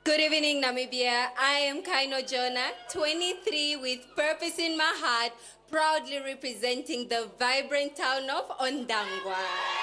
Good evening, Namibia. I am Kaino Jonah, 23 with purpose in my heart, proudly representing the vibrant town of Ondangwa.